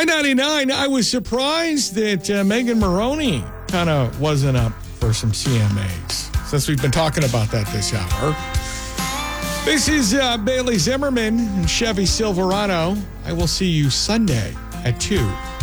999, I was surprised that Megan Maroney kind of wasn't up for some CMAs, since we've been talking about that this hour. This is Bailey Zimmerman and Chevy Silverado. I will see you Sunday at 2.